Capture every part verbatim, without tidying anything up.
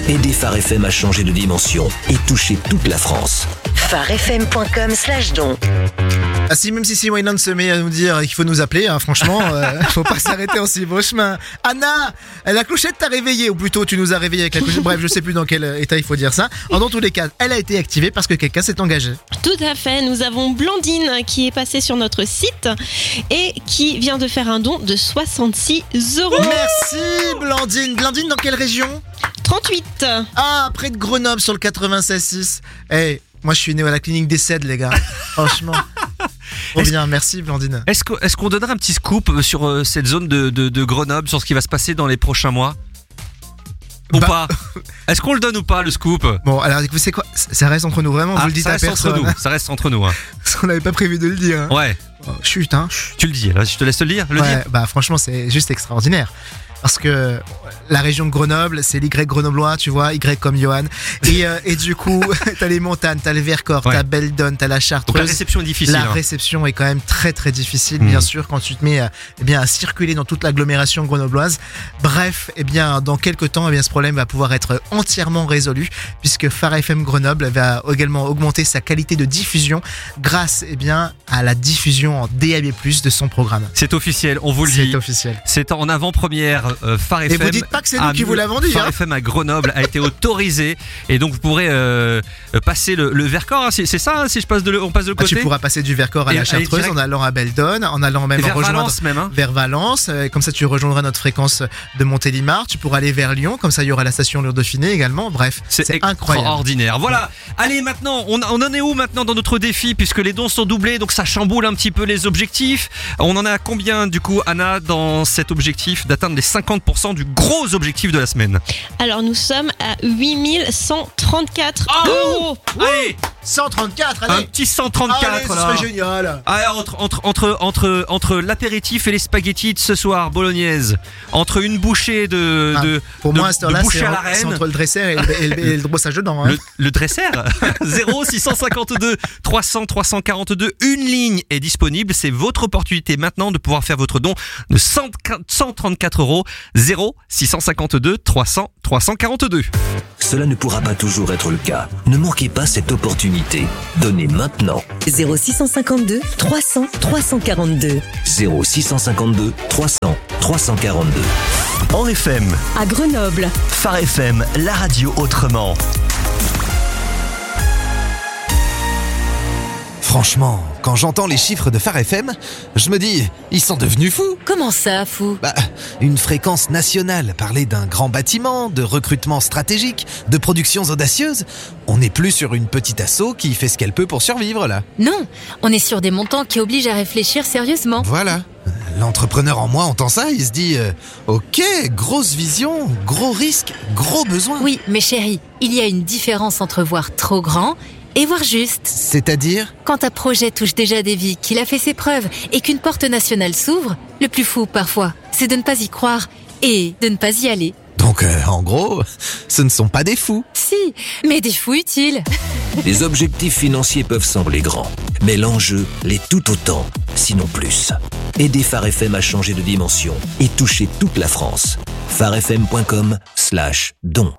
Aidez Phare F M à changer de dimension et toucher toute la France. pharefm.com slash don. Ah si, même si si Wayland se met à nous dire qu'il faut nous appeler, hein, franchement, euh, faut pas s'arrêter en si beau chemin. Anna, la clochette t'a réveillé, ou plutôt tu nous as réveillé avec la clochette. Bref, je sais plus dans quel état il faut dire ça. En dans tous les cas, elle a été activée parce que quelqu'un s'est engagé. Tout à fait, nous avons Blandine qui est passée sur notre site et qui vient de faire un don de soixante-six euros. Merci Blandine. Blandine, dans quelle région ? trente-huit. Ah, près de Grenoble sur le quatre-vingt-seize six. Eh, hey, moi je suis né à la clinique des Cèdres, les gars. Franchement. Trop bien, merci Blandine. Est-ce, que, est-ce qu'on donnerait un petit scoop sur euh, cette zone de, de, de Grenoble, sur ce qui va se passer dans les prochains mois ? Ou Bah. pas ? Est-ce qu'on le donne ou pas, le scoop ? Bon, alors vous savez quoi ? Ça reste entre nous, vraiment, Ah, vous le dites ça à reste personne. entre nous, ça reste entre nous. Hein. Parce qu'on n'avait pas prévu de le dire. Hein. Ouais, Oh, chut, hein. Chut. tu le dis, là, je te laisse le dire. Le Ouais, dire. bah franchement, c'est juste extraordinaire. Parce que la région de Grenoble, c'est l'Y grenoblois, tu vois, Y comme Johan. Et, euh, et du coup, t'as les montagnes, t'as le Vercors, Ouais. t'as Beldon, t'as la Chartreuse. Donc la réception est difficile. La hein. réception est quand même très très difficile, Mmh. bien sûr, quand tu te mets euh, eh bien, à circuler dans toute l'agglomération grenobloise. Bref, eh bien, dans quelques temps, eh bien, ce problème va pouvoir être entièrement résolu, puisque Phare F M Grenoble va également augmenter sa qualité de diffusion grâce eh bien, à la diffusion en D A B plus, de son programme. C'est officiel, on vous le C'est dit. officiel. C'est en avant-première. Euh, Phare Et F M. vous dites pas que c'est nous à qui vous l'a vendu, Phare hein. F M à Grenoble a été autorisé et donc vous pourrez euh, passer le, le Vercors. Hein, c'est, c'est ça, hein, si je passe de le, on passe de Ah, côté. tu pourras passer du Vercors à Et la aller Chartreuse direct- en allant à Beldon, en allant même Et vers rejoindre Valence même. Hein. vers Valence. euh, Comme ça, tu rejoindras notre fréquence de Montélimar. Tu pourras aller vers Lyon. Comme ça, il y aura la station Lourdes Dauphiné également. Bref, c'est, c'est incroyable. Extraordinaire. Voilà. Allez, maintenant, on, on en est où maintenant dans notre défi, puisque les dons sont doublés, donc ça chamboule un petit peu les objectifs. On en a combien du coup, Anna, dans cet objectif d'atteindre les cinquante pour cent du gros objectif de la semaine ? Alors nous sommes à huit mille cent trente-quatre euros. Allez, cent trente-quatre, un allez. petit cent trente-quatre Allez, ce là. serait génial. Ah, entre, entre, entre, entre, entre l'apéritif et les spaghettis de ce soir, bolognaise, entre une bouchée de, Ah, de, Pour de, moi, à cette de heure-là, bouchée c'est, à la en- c'est reine. entre le dresser et le, et le- et le brossage de dents. Hein. Le, le dresser zéro six cent cinquante-deux trois cents trois cent quarante-deux. Une ligne est disponible. C'est votre opportunité maintenant de pouvoir faire votre don de cent trente-quatre euros. zéro six cent cinquante-deux trois cents trois cent quarante-deux. Cela ne pourra pas toujours être le cas. Ne manquez pas cette opportunité. Donnez maintenant. zéro six cent cinquante-deux trois cents trois cent quarante-deux. zéro six cent cinquante-deux trois cents trois cent quarante-deux. En F M, À Grenoble. Phare F M, la radio autrement. Franchement, quand j'entends les chiffres de Phare F M, je me dis, ils sont devenus fous. Comment ça, fou? Bah, une fréquence nationale, parler d'un grand bâtiment, de recrutement stratégique, de productions audacieuses. On n'est plus sur une petite asso qui fait ce qu'elle peut pour survivre, là. Non, on est sur des montants qui obligent à réfléchir sérieusement. Voilà. L'entrepreneur en moi entend ça, il se dit euh, ok, grosse vision, gros risque, gros besoin. Oui, mais chérie, il y a une différence entre voir trop grand et voir juste. C'est-à-dire? Quand un projet touche déjà des vies, qu'il a fait ses preuves et qu'une porte nationale s'ouvre, le plus fou parfois, c'est de ne pas y croire et de ne pas y aller. Donc euh, en gros, ce ne sont pas des fous. Si, mais des fous utiles. Les objectifs financiers peuvent sembler grands, mais l'enjeu l'est tout autant, sinon plus. Aidez Phare F M à changer de dimension et toucher toute la France. pharefm.com slash don.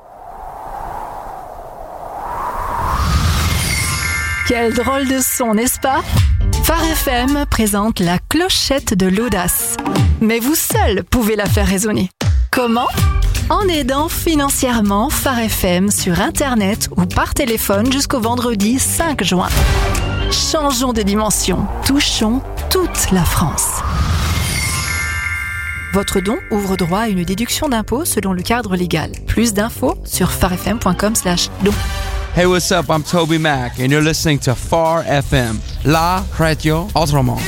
Quel drôle de son, n'est-ce pas? Phare F M présente la clochette de l'audace. Mais vous seul pouvez la faire résonner. Comment? En aidant financièrement Phare F M sur Internet ou par téléphone jusqu'au vendredi cinq juin. Changeons de dimension, touchons toute la France. Votre don ouvre droit à une déduction d'impôt selon le cadre légal. Plus d'infos sur pharefm.com slash don. Hey, what's up? I'm Toby Mac, and you're listening to Phare F M, la radio autrement.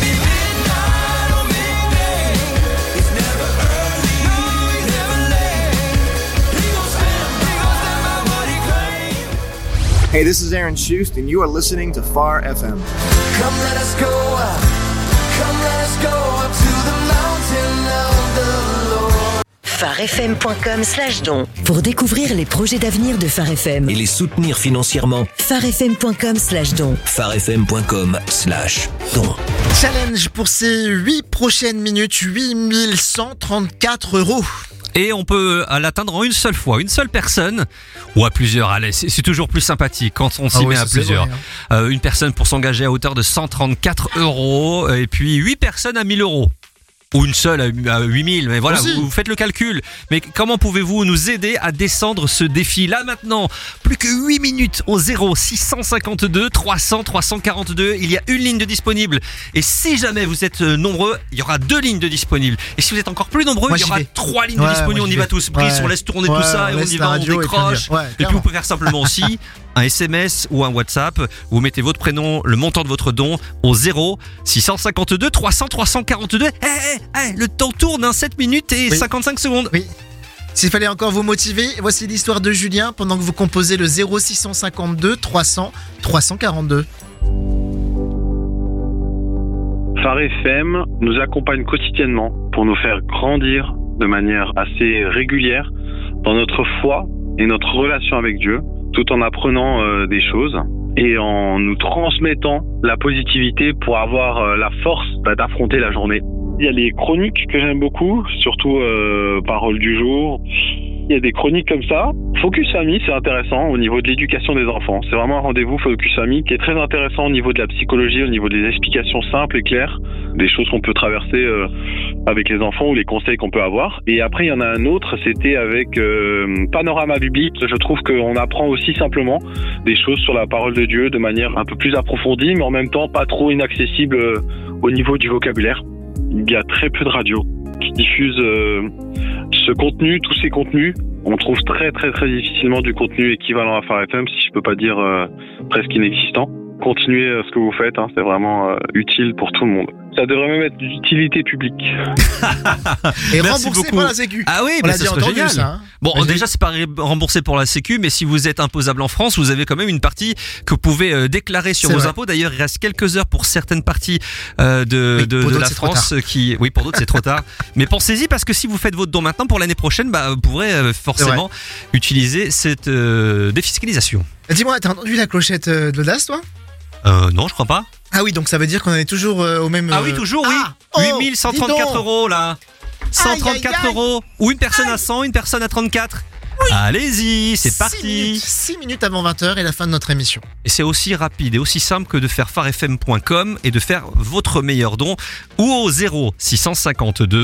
Hey, this is Aaron Schust, and you are listening to Phare F M. Come let us go up, come let us go up to the mountain of the Lord. pharefm.com slash don. Pour découvrir les projets d'avenir de Phare F M. Et les soutenir financièrement. pharefm.com slash don. pharefm.com slash don. Challenge pour ces huit prochaines minutes, huit mille cent trente-quatre euros. Et on peut euh, l'atteindre en une seule fois, une seule personne ou à plusieurs. Allez, c'est, c'est toujours plus sympathique quand on s'y Ah oui, met ça, à c'est plusieurs. vrai, hein. Euh, une personne pour s'engager à hauteur de cent trente-quatre euros et puis huit personnes à mille euros. Ou une seule à huit mille, mais voilà, vous, vous faites le calcul. Mais comment pouvez-vous nous aider à descendre ce défi là maintenant? Plus que huit minutes au zéro six cent cinquante-deux trois cents trois cent quarante-deux. Il y a une ligne de disponible. Et si jamais vous êtes nombreux, il y aura deux lignes de disponibles. Et si vous êtes encore plus nombreux, Moi, il y j'y aura vais. trois lignes Ouais, de disponibles. moi, On j'y y va vais. tous. Brice, Ouais. on laisse tourner Ouais, tout ça on et on laisse y la va, on radio et puis on y va. décroche. Ouais, et puis clairement. vous pouvez faire simplement aussi un S M S ou un WhatsApp. Vous mettez votre prénom, le montant de votre don au zéro six cent cinquante-deux trois cents trois cent quarante-deux. Eh, eh, eh, le temps tourne, hein, sept minutes et Oui. cinquante-cinq secondes. Oui. S'il fallait encore vous motiver, voici l'histoire de Julien pendant que vous composez le zéro six cent cinquante-deux trois cents trois cent quarante-deux. Phare F M nous accompagne quotidiennement pour nous faire grandir de manière assez régulière dans notre foi et notre relation avec Dieu, tout en apprenant euh, des choses et en nous transmettant la positivité pour avoir euh, la force bah, d'affronter la journée. Il y a les chroniques que j'aime beaucoup, surtout euh, Parole du jour. Il y a des chroniques comme ça. Focus Famille, c'est intéressant au niveau de l'éducation des enfants. C'est vraiment un rendez-vous Focus Famille qui est très intéressant au niveau de la psychologie, au niveau des explications simples et claires, des choses qu'on peut traverser euh, avec les enfants ou les conseils qu'on peut avoir. Et après, il y en a un autre, c'était avec euh, Panorama biblique. Je trouve qu'on apprend aussi simplement des choses sur la parole de Dieu de manière un peu plus approfondie, mais en même temps pas trop inaccessible euh, au niveau du vocabulaire. Il y a très peu de radios qui diffusent euh, ce contenu, tous ces contenus. On trouve très très très difficilement du contenu équivalent à Phare F M, si je peux pas dire euh, presque inexistant. Continuez euh, ce que vous faites, hein, c'est vraiment euh, utile pour tout le monde. Ça devrait même être d'utilité publique. Et Merci remboursé beaucoup. par la Sécu. Ah oui, On mais l'a ça dit serait entendu, génial. ça, hein. Bon, Vas-y. déjà c'est pas ré- remboursé pour la Sécu, mais si vous êtes imposable en France, vous avez quand même une partie que vous pouvez euh, déclarer sur C'est vos vrai. impôts. D'ailleurs, il reste quelques heures pour certaines parties euh, de, Oui, de, pour de d'autres, la c'est trop France qui, oui, pour d'autres c'est trop tard. Mais pensez-y parce que si vous faites votre don maintenant pour l'année prochaine, bah vous pourrez euh, forcément utiliser cette euh, défiscalisation. Dis-moi, t'as entendu la clochette euh, de l'audace, toi? Euh, non, je crois pas. Ah oui, donc ça veut dire qu'on est toujours euh, au même... Ah oui, euh, toujours, oui. Ah, oh, huit mille cent trente-quatre dis donc. euros, là. cent trente-quatre Aïe, aïe, aïe. euros. Ou une personne à cent, une personne à trente-quatre. Allez-y, c'est Six parti. minutes, six minutes avant vingt heures et la fin de notre émission. Et c'est aussi rapide et aussi simple que de faire phare f m point com et de faire votre meilleur don ou au zéro six cent cinquante-deux